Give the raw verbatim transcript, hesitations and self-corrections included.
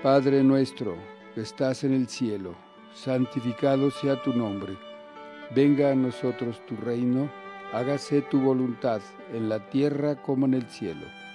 Padre nuestro, que estás en el cielo, santificado sea tu nombre. Venga a nosotros tu reino, hágase tu voluntad, en la tierra como en el cielo.